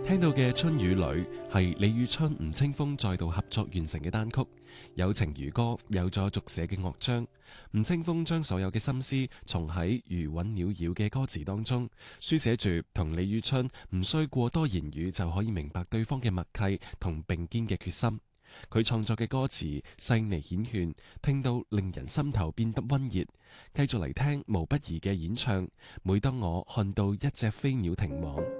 聽到嘅《春雨裏》係李宇春、吳青峰再度合作完成嘅單曲，有情如歌，有咗續寫嘅樂章。吳青峰將所有嘅心思藏喺如韻裊裊嘅歌詞當中，書寫住同李宇春唔需過多言語就可以明白對方嘅默契同並肩嘅決心。佢創作嘅歌詞細膩顯勸，聽到令人心頭變得溫熱。繼續嚟聽毛不易嘅演唱。每當我看到一隻飛鳥停往。